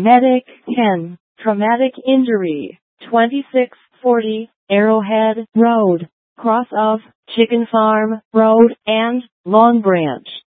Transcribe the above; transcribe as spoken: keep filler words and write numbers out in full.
Medic ten, traumatic injury, twenty-six forty, Arrowhead Road, cross of Chicken Farm Road and Long Branch.